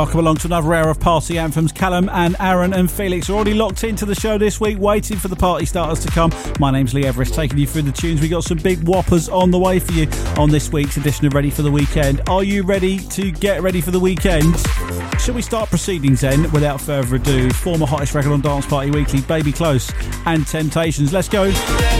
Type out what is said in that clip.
Welcome along to another hour of party anthems. Callum and Aaron and Felix are already locked into the show this week, waiting for the party starters to come. My name's Lee Everest, taking you through the tunes. We got some big whoppers on the way for you on this week's edition of Ready for the Weekend. Are you ready to get ready for the weekend? Shall we start proceedings then? Without further ado, former hottest record on Dance Party Weekly, Baby Close and Temptations. Let's go.